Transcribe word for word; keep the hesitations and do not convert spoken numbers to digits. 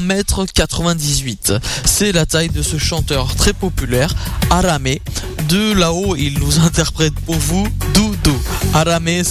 mètre quatre-vingt-dix-huit. C'est la taille de ce chanteur très populaire, Aramé. De là-haut, il nous interprète pour vous Doudou. Aramé,